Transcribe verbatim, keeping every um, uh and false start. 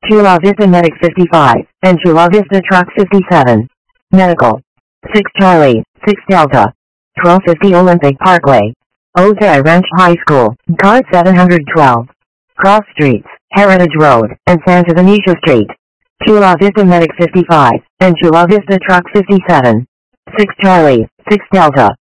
Chula Vista Medic fifty-five, and Chula Vista Truck fifty-seven. Medical. six Charlie, six Delta. twelve fifty Olympic Parkway. Ozai Ranch High School, car seven hundred twelve. Cross Streets, Heritage Road, and Santa Venetia Street. Chula Vista Medic fifty-five, and Chula Vista Truck fifty-seven. six Charlie, six Delta.